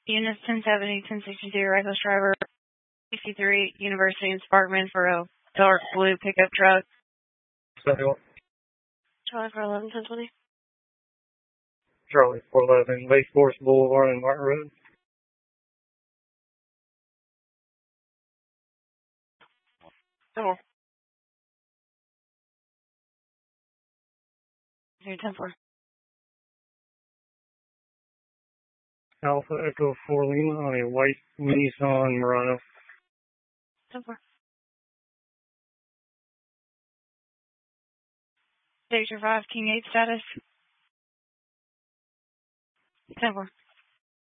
Units 1070, 1063, reckless driver, 63, University and Sparkman for a dark blue pickup truck. Charlie 411, 1020. Charlie 411, Lake Forest Boulevard and Martin Road. Oh. 10-4. Alpha Echo 4 Lima on a white Nissan Murano. 10-4. Sector 5, King 8 status. 10-4.